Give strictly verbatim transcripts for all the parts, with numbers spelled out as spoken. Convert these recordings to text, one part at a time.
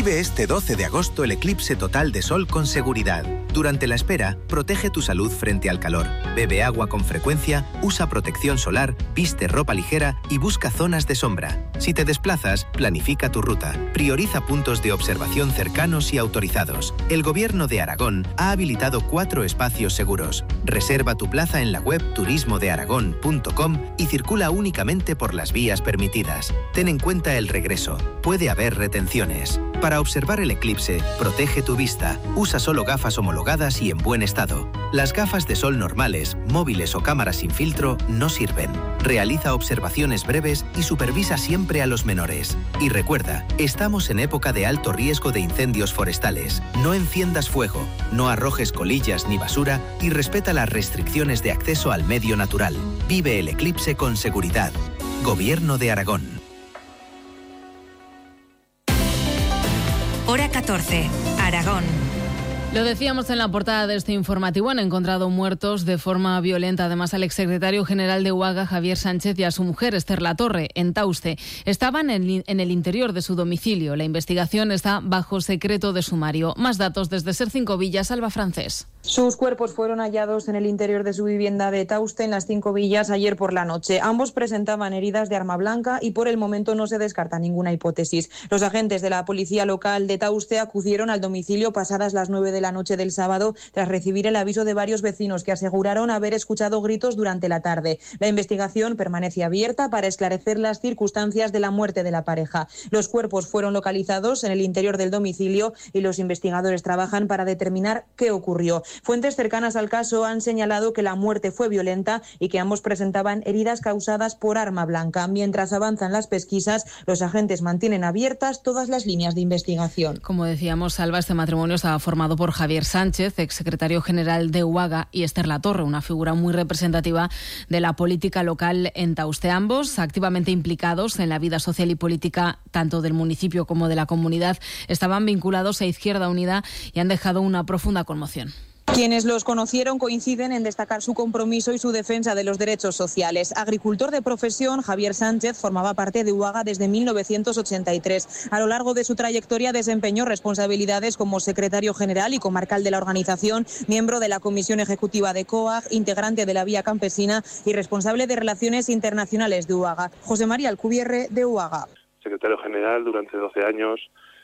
Vive este doce de agosto el eclipse total de sol con seguridad. Durante la espera, protege tu salud frente al calor. Bebe agua con frecuencia, usa protección solar, viste ropa ligera y busca zonas de sombra. Si te desplazas, planifica tu ruta. Prioriza puntos de observación cercanos y autorizados. El Gobierno de Aragón ha habilitado cuatro espacios seguros. Reserva tu plaza en la web turismo de aragón punto com y circula únicamente por las vías permitidas. Ten en cuenta el regreso. Puede haber retenciones. Para observar el eclipse, protege tu vista. Usa solo gafas homologadas y en buen estado. Las gafas de sol normales, móviles o cámaras sin filtro no sirven. Realiza observaciones breves y supervisa siempre a los menores. Y recuerda, estamos en época de alto riesgo de incendios forestales. No enciendas fuego, no arrojes colillas ni basura y respeta las restricciones de acceso al medio natural. Vive el eclipse con seguridad. Gobierno de Aragón. Hora catorce, Aragón. Lo decíamos en la portada de este informativo, han encontrado muertos de forma violenta además al exsecretario general de UAGA, Javier Sánchez, y a su mujer, Esther Latorre, en Tauste. Estaban en, en el interior de su domicilio. La investigación está bajo secreto de sumario. Más datos desde Ser Cinco Villas, Alba Francés. Sus cuerpos fueron hallados en el interior de su vivienda de Tauste, en las Cinco Villas, ayer por la noche. Ambos presentaban heridas de arma blanca y por el momento no se descarta ninguna hipótesis. Los agentes de la policía local de Tauste acudieron al domicilio pasadas las nueve de la noche del sábado tras recibir el aviso de varios vecinos que aseguraron haber escuchado gritos durante la tarde. La investigación permanece abierta para esclarecer las circunstancias de la muerte de la pareja. Los cuerpos fueron localizados en el interior del domicilio y los investigadores trabajan para determinar qué ocurrió. Fuentes cercanas al caso han señalado que la muerte fue violenta y que ambos presentaban heridas causadas por arma blanca. Mientras avanzan las pesquisas, los agentes mantienen abiertas todas las líneas de investigación. Como decíamos, Alba, este matrimonio estaba formado por Javier Sánchez, exsecretario general de UAGA, y Esther Latorre, una figura muy representativa de la política local en Tauste. Ambos, activamente implicados en la vida social y política tanto del municipio como de la comunidad, estaban vinculados a Izquierda Unida y han dejado una profunda conmoción. Quienes los conocieron coinciden en destacar su compromiso y su defensa de los derechos sociales. Agricultor de profesión, Javier Sánchez formaba parte de UAGA desde mil novecientos ochenta y tres. A lo largo de su trayectoria desempeñó responsabilidades como secretario general y comarcal de la organización, miembro de la Comisión Ejecutiva de COAG, integrante de la Vía Campesina y responsable de Relaciones Internacionales de UAGA. José María Alcubierre, de UAGA. Secretario general durante doce años,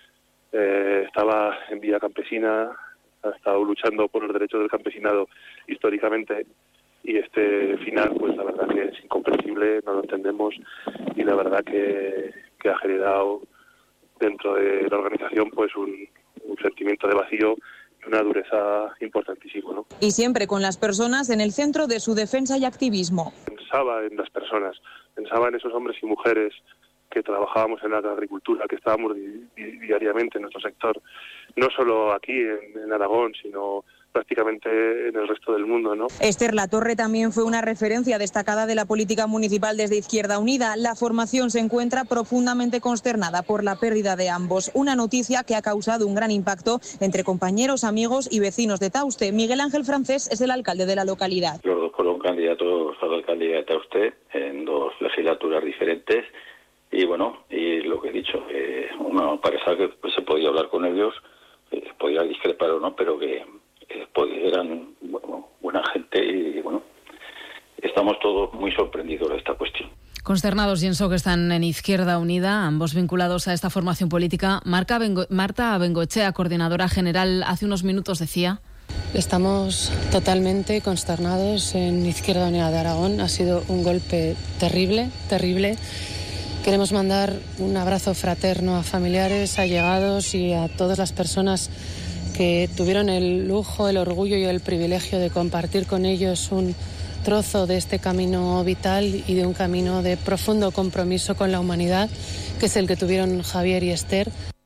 eh, estaba en Vía Campesina, ha estado luchando por los derechos del campesinado históricamente y este final, pues la verdad que es incomprensible, no lo entendemos y la verdad que, que ha generado dentro de la organización pues un, un sentimiento de vacío y una dureza importantísima, ¿no? Y siempre con las personas en el centro de su defensa y activismo. Pensaba en las personas, pensaba en esos hombres y mujeres que trabajábamos en la agricultura, que estábamos di- di- diariamente en nuestro sector, no solo aquí en, en Aragón, sino prácticamente en el resto del mundo, ¿no? Esther Latorre también fue una referencia destacada de la política municipal desde Izquierda Unida. La formación se encuentra profundamente consternada por la pérdida de ambos, una noticia que ha causado un gran impacto entre compañeros, amigos y vecinos de Tauste. Miguel Ángel Francés es el alcalde de la localidad. Los dos fueron candidatos a la alcaldía de Tauste en dos legislaturas diferentes. Y bueno, y lo que he dicho, eh, una pareja que pues, se podía hablar con ellos, eh, podía discrepar o no, pero que eh, podía, eran bueno, buena gente y bueno, estamos todos muy sorprendidos de esta cuestión. Consternados y en shock están en Izquierda Unida, ambos vinculados a esta formación política. Marta Bengo- Marta Bengoechea, coordinadora general, hace unos minutos decía... Estamos totalmente consternados en Izquierda Unida de Aragón. Ha sido un golpe terrible, terrible. Queremos mandar un abrazo fraterno a familiares, allegados y a todas las personas que tuvieron el lujo, el orgullo y el privilegio de compartir con ellos un trozo de este camino vital y de un camino de profundo compromiso con la humanidad, que es el que tuvieron Javier y Esther.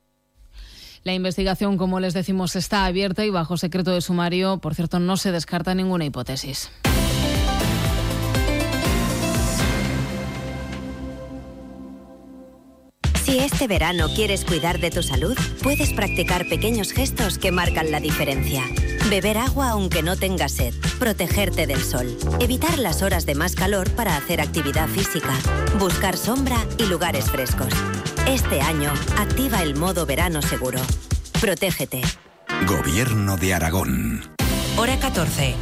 La investigación, como les decimos, está abierta y bajo secreto de sumario. Por cierto, no se descarta ninguna hipótesis. Si este verano quieres cuidar de tu salud, puedes practicar pequeños gestos que marcan la diferencia. Beber agua aunque no tengas sed, protegerte del sol, evitar las horas de más calor para hacer actividad física, buscar sombra y lugares frescos. Este año, activa el modo verano seguro. Protégete. Gobierno de Aragón. Hora catorce.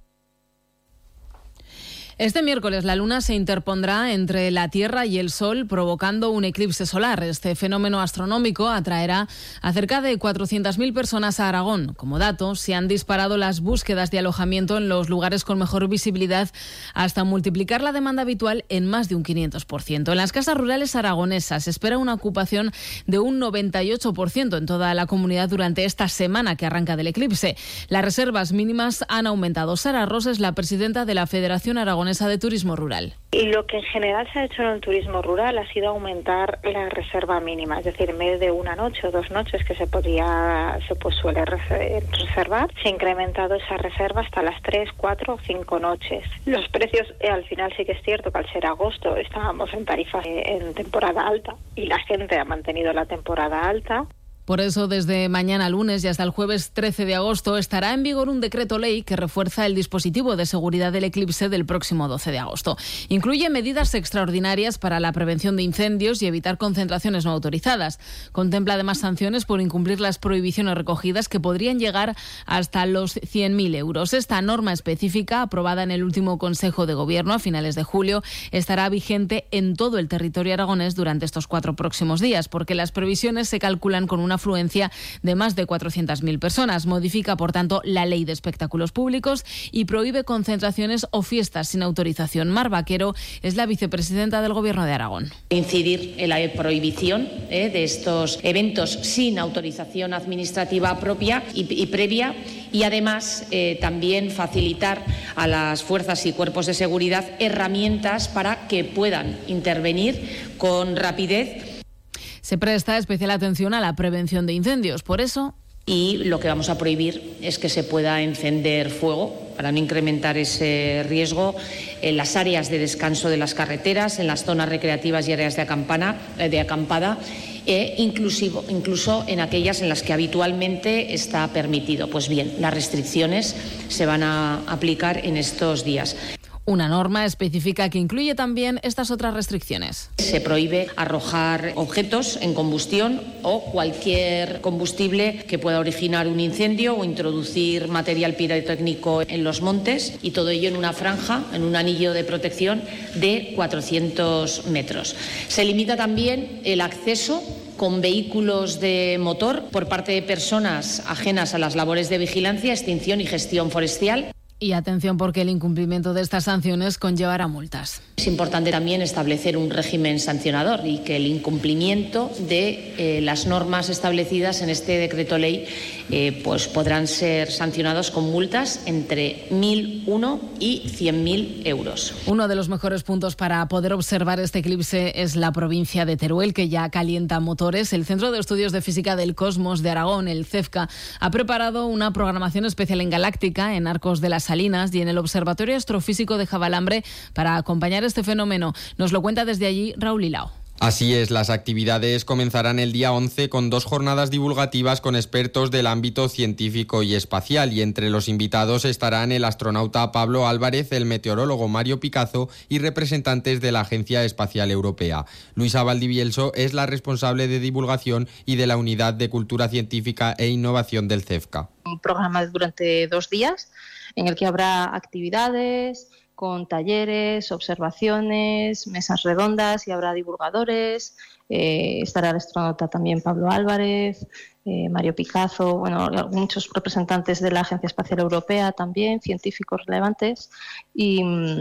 Este miércoles la Luna se interpondrá entre la Tierra y el Sol, provocando un eclipse solar. Este fenómeno astronómico atraerá a cerca de cuatrocientas mil personas a Aragón. Como dato, se han disparado las búsquedas de alojamiento en los lugares con mejor visibilidad hasta multiplicar la demanda habitual en más de un quinientos por ciento. En las casas rurales aragonesas se espera una ocupación de un noventa y ocho por ciento en toda la comunidad durante esta semana que arranca del eclipse. Las reservas mínimas han aumentado. Sara Ros es la presidenta de la Federación Aragonesa de Turismo Rural. Y lo que en general se ha hecho en el turismo rural ha sido aumentar la reserva mínima, es decir, en vez de una noche o dos noches que se podía, se pues suele reservar, se ha incrementado esa reserva hasta las tres, cuatro o cinco noches. Los precios, eh, al final sí que es cierto que al ser agosto estábamos en tarifa eh, en temporada alta y la gente ha mantenido la temporada alta. Por eso, desde mañana lunes y hasta el jueves trece de agosto, estará en vigor un decreto ley que refuerza el dispositivo de seguridad del eclipse del próximo doce de agosto. Incluye medidas extraordinarias para la prevención de incendios y evitar concentraciones no autorizadas. Contempla además sanciones por incumplir las prohibiciones recogidas que podrían llegar hasta los cien mil euros. Esta norma específica, aprobada en el último Consejo de Gobierno a finales de julio, estará vigente en todo el territorio aragonés durante estos cuatro próximos días, porque las previsiones se calculan con una afluencia de más de cuatrocientas mil personas. Modifica, por tanto, la Ley de Espectáculos Públicos y prohíbe concentraciones o fiestas sin autorización. Mar Vaquero es la vicepresidenta del Gobierno de Aragón. Incidir en la prohibición eh, de estos eventos sin autorización administrativa propia y, y previa y además eh, también facilitar a las fuerzas y cuerpos de seguridad herramientas para que puedan intervenir con rapidez. Se presta especial atención a la prevención de incendios, por eso... Y lo que vamos a prohibir es que se pueda encender fuego para no incrementar ese riesgo en las áreas de descanso de las carreteras, en las zonas recreativas y áreas de, acampana, de acampada, e inclusivo, incluso en aquellas en las que habitualmente está permitido. Pues bien, las restricciones se van a aplicar en estos días. Una norma específica que incluye también estas otras restricciones. Se prohíbe arrojar objetos en combustión o cualquier combustible que pueda originar un incendio o introducir material pirotécnico en los montes, y todo ello en una franja, en un anillo de protección de cuatrocientos metros. Se limita también el acceso con vehículos de motor por parte de personas ajenas a las labores de vigilancia, extinción y gestión forestal. Y atención, porque el incumplimiento de estas sanciones conllevará multas. Es importante también establecer un régimen sancionador y que el incumplimiento de eh, las normas establecidas en este decreto ley eh, pues podrán ser sancionados con multas entre mil uno y cien mil euros. Uno de los mejores puntos para poder observar este eclipse es la provincia de Teruel, que ya calienta motores. El Centro de Estudios de Física del Cosmos de Aragón, el CEFCA, ha preparado una programación especial en Galáctica, en Arcos de las Salinas y en el Observatorio Astrofísico de Javalambre para acompañar este fenómeno. Nos lo cuenta desde allí Raúl Hilao. Así es, las actividades comenzarán el día once con dos jornadas divulgativas con expertos del ámbito científico y espacial, y entre los invitados estarán el astronauta Pablo Álvarez, el meteorólogo Mario Picazo y representantes de la Agencia Espacial Europea. Luisa Valdivielso es la responsable de divulgación y de la Unidad de Cultura Científica e Innovación del CEFCA. Un programa durante dos días en el que habrá actividades con talleres, observaciones, mesas redondas y habrá divulgadores. Eh, estará el astronauta también Pablo Álvarez, eh, Mario Picazo, bueno, muchos representantes de la Agencia Espacial Europea también, científicos relevantes y,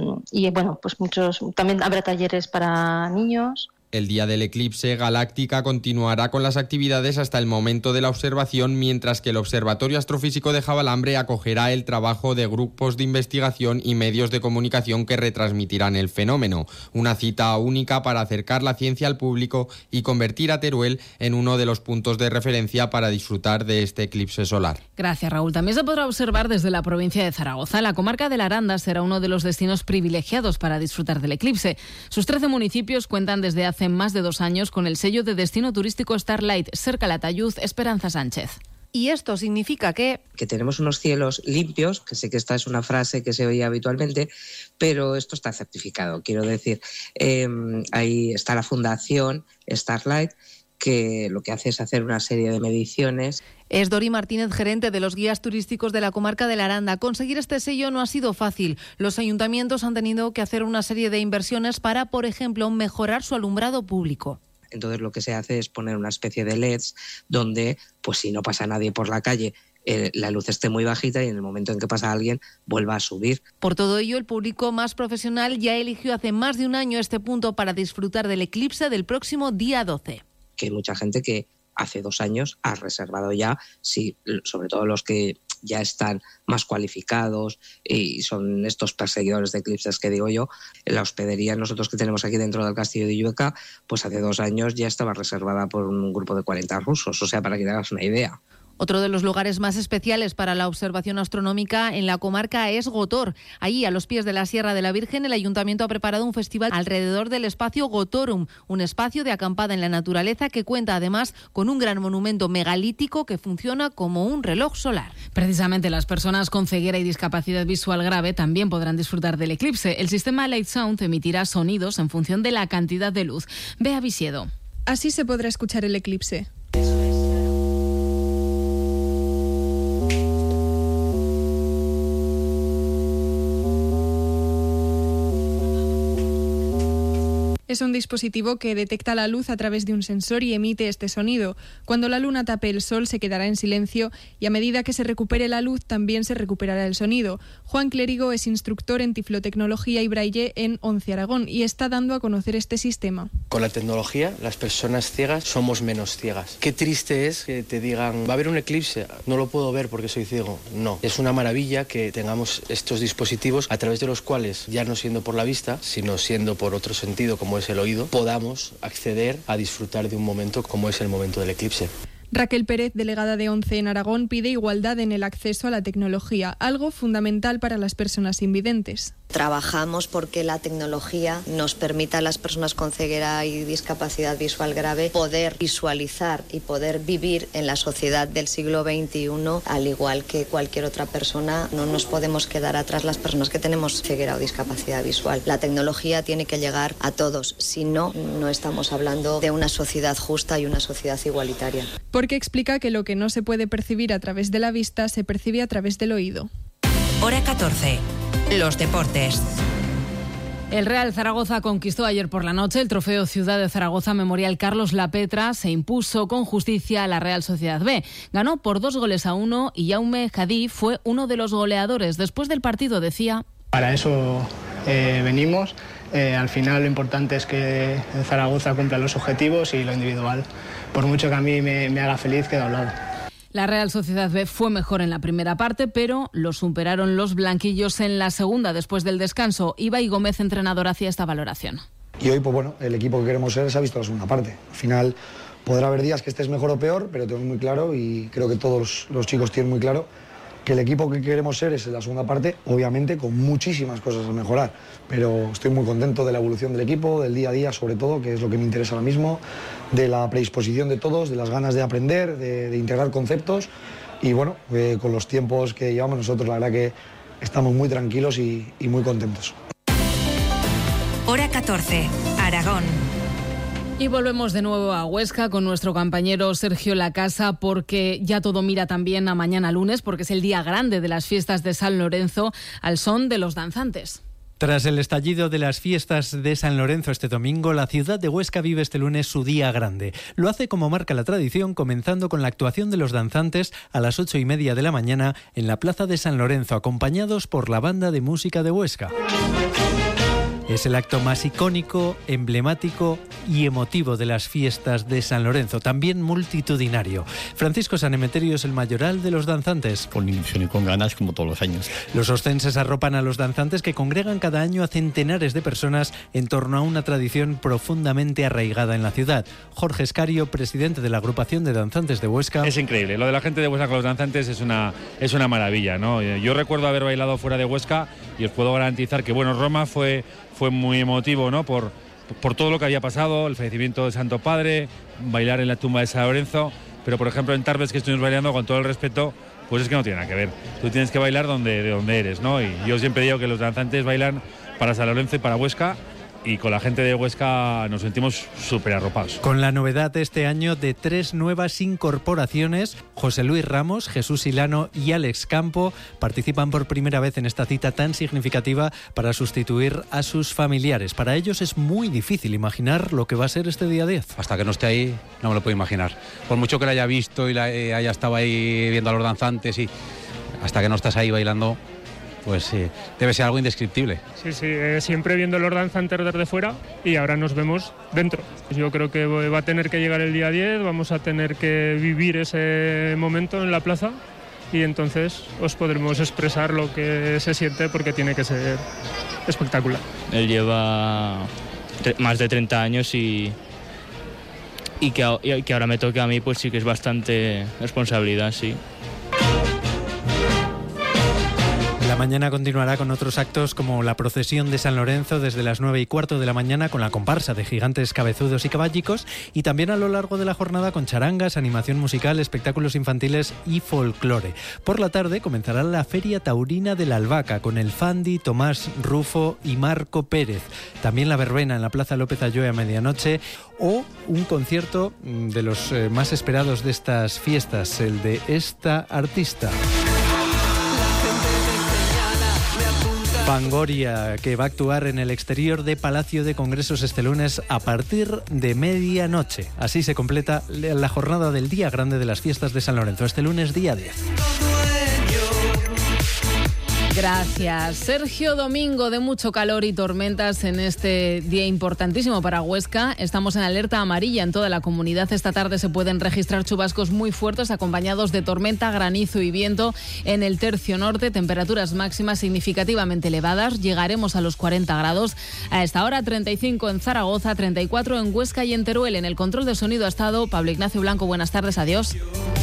y bueno, pues muchos, también habrá talleres para niños. El día del eclipse, Galáctica continuará con las actividades hasta el momento de la observación, mientras que el Observatorio Astrofísico de Javalambre acogerá el trabajo de grupos de investigación y medios de comunicación que retransmitirán el fenómeno. Una cita única para acercar la ciencia al público y convertir a Teruel en uno de los puntos de referencia para disfrutar de este eclipse solar. Gracias, Raúl. También se podrá observar desde la provincia de Zaragoza. La comarca de la Aranda será uno de los destinos privilegiados para disfrutar del eclipse. Sus trece municipios cuentan desde hace más de dos años con el sello de destino turístico Starlight. Cerca Calatayud, Esperanza Sánchez. Y esto significa que... Que tenemos unos cielos limpios, que sé que esta es una frase que se oye habitualmente, pero esto está certificado. Quiero decir, eh, ahí está la fundación Starlight que lo que hace es hacer una serie de mediciones. Es Dori Martínez, gerente de los guías turísticos de la comarca de la Aranda. Conseguir este sello no ha sido fácil. Los ayuntamientos han tenido que hacer una serie de inversiones para, por ejemplo, mejorar su alumbrado público. Entonces lo que se hace es poner una especie de L E Ds donde, pues si no pasa nadie por la calle, eh, la luz esté muy bajita y en el momento en que pasa alguien vuelva a subir. Por todo ello, el público más profesional ya eligió hace más de un año este punto para disfrutar del eclipse del próximo día doce. Que hay mucha gente que hace dos años ha reservado ya, sí, sobre todo los que ya están más cualificados y son estos perseguidores de eclipses que digo yo. En la hospedería nosotros que tenemos aquí dentro del castillo de Llueca, pues hace dos años ya estaba reservada por un grupo de cuarenta rusos, o sea, para que te hagas una idea. Otro de los lugares más especiales para la observación astronómica en la comarca es Gotor. Allí, a los pies de la Sierra de la Virgen, el ayuntamiento ha preparado un festival alrededor del espacio Gotorum, un espacio de acampada en la naturaleza que cuenta además con un gran monumento megalítico que funciona como un reloj solar. Precisamente las personas con ceguera y discapacidad visual grave también podrán disfrutar del eclipse. El sistema Light Sound emitirá sonidos en función de la cantidad de luz. Bea Visiedo. Así se podrá escuchar el eclipse. Es un dispositivo que detecta la luz a través de un sensor y emite este sonido. Cuando la luna tape el sol se quedará en silencio y a medida que se recupere la luz también se recuperará el sonido. Juan Clérigo es instructor en tiflotecnología y braille en ONCE Aragón y está dando a conocer este sistema. Con la tecnología, las personas ciegas somos menos ciegas. Qué triste es que te digan, va a haber un eclipse, no lo puedo ver porque soy ciego. No, es una maravilla que tengamos estos dispositivos a través de los cuales, ya no siendo por la vista, sino siendo por otro sentido como es el oído, podamos acceder a disfrutar de un momento como es el momento del eclipse. Raquel Pérez, delegada de ONCE en Aragón, pide igualdad en el acceso a la tecnología, algo fundamental para las personas invidentes. Trabajamos porque la tecnología nos permita a las personas con ceguera y discapacidad visual grave poder visualizar y poder vivir en la sociedad del siglo veintiuno, al igual que cualquier otra persona. No nos podemos quedar atrás las personas que tenemos ceguera o discapacidad visual. La tecnología tiene que llegar a todos, si no, no estamos hablando de una sociedad justa y una sociedad igualitaria. Porque explica que lo que no se puede percibir a través de la vista se percibe a través del oído. Hora catorce. Los deportes. El Real Zaragoza conquistó ayer por la noche el trofeo Ciudad de Zaragoza Memorial Carlos Lapetra. Se impuso con justicia a la Real Sociedad B. Ganó por dos goles a uno y Jaume Jadí fue uno de los goleadores. Después del partido decía: Para eso eh, venimos. Eh, al final lo importante es que Zaragoza cumpla los objetivos y lo individual. Por mucho que a mí me, me haga feliz, queda a un lado. La Real Sociedad B fue mejor en la primera parte, pero lo superaron los blanquillos en la segunda después del descanso. Ibai Gómez, entrenador, hacía esta valoración. Y hoy, pues bueno, el equipo que queremos ser se ha visto la segunda parte. Al final podrá haber días que estés mejor o peor, pero tengo muy claro y creo que todos los chicos tienen muy claro que el equipo que queremos ser es en la segunda parte, obviamente con muchísimas cosas a mejorar, pero estoy muy contento de la evolución del equipo, del día a día sobre todo, que es lo que me interesa ahora mismo, de la predisposición de todos, de las ganas de aprender, de, de integrar conceptos y bueno, eh, con los tiempos que llevamos nosotros la verdad que estamos muy tranquilos y, y muy contentos. Hora catorce, Aragón. Y volvemos de nuevo a Huesca con nuestro compañero Sergio Lacasa, porque ya todo mira también a mañana lunes, porque es el día grande de las fiestas de San Lorenzo al son de los danzantes. Tras el estallido de las fiestas de San Lorenzo este domingo, la ciudad de Huesca vive este lunes su día grande. Lo hace como marca la tradición, comenzando con la actuación de los danzantes a las ocho y media de la mañana en la plaza de San Lorenzo, acompañados por la banda de música de Huesca. Es el acto más icónico, emblemático y emotivo de las fiestas de San Lorenzo, también multitudinario. Francisco San Emeterio es el mayoral de los danzantes. Con ilusión y con ganas, como todos los años. Los ostenses arropan a los danzantes que congregan cada año a centenares de personas en torno a una tradición profundamente arraigada en la ciudad. Jorge Escario, presidente de la agrupación de danzantes de Huesca. Es increíble, lo de la gente de Huesca con los danzantes es una, es una maravilla, ¿no? Yo recuerdo haber bailado fuera de Huesca y os puedo garantizar que, bueno, Roma fue... fue muy emotivo, ¿no? Por, por todo lo que había pasado, el fallecimiento del Santo Padre, bailar en la tumba de San Lorenzo, pero por ejemplo en Tarbes, que estuvimos bailando, con todo el respeto, pues es que no tiene nada que ver. Tú tienes que bailar donde, de donde eres, ¿no? Y yo siempre digo que los danzantes bailan para San Lorenzo y para Huesca, y con la gente de Huesca nos sentimos súper arropados. Con la novedad este año de tres nuevas incorporaciones, José Luis Ramos, Jesús Silano y Alex Campo participan por primera vez en esta cita tan significativa para sustituir a sus familiares. Para ellos es muy difícil imaginar lo que va a ser este día diez. Hasta que no esté ahí no me lo puedo imaginar. Por mucho que la haya visto y la, eh, haya estado ahí viendo a los danzantes, y hasta que no estás ahí bailando, pues sí, debe ser algo indescriptible. Sí, sí, eh, siempre viendo los danzantes desde fuera y ahora nos vemos dentro. Yo creo que va a tener que llegar el día diez, vamos a tener que vivir ese momento en la plaza y entonces os podremos expresar lo que se siente, porque tiene que ser espectacular. Él lleva más de treinta años y, y, que, y que ahora me toque a mí, pues sí que es bastante responsabilidad, sí. La mañana continuará con otros actos como la procesión de San Lorenzo desde las nueve y cuarto de la mañana con la comparsa de gigantes cabezudos y caballicos, y también a lo largo de la jornada con charangas, animación musical, espectáculos infantiles y folclore. Por la tarde comenzará la Feria Taurina de la Albahaca con el Fandi, Tomás Rufo y Marco Pérez. También la verbena en la Plaza López Aylló a medianoche, o un concierto de los más esperados de estas fiestas, el de esta artista. Fangoria, que va a actuar en el exterior de Palacio de Congresos este lunes a partir de medianoche. Así se completa la jornada del Día Grande de las Fiestas de San Lorenzo, este lunes día diez. Gracias, Sergio. Domingo de mucho calor y tormentas en este día importantísimo para Huesca. Estamos en alerta amarilla en toda la comunidad. Esta tarde se pueden registrar chubascos muy fuertes acompañados de tormenta, granizo y viento en el tercio norte. Temperaturas máximas significativamente elevadas. Llegaremos a los cuarenta grados. A esta hora treinta y cinco en Zaragoza, treinta y cuatro en Huesca y en Teruel. En el control de sonido ha estado Pablo Ignacio Blanco. Buenas tardes, adiós.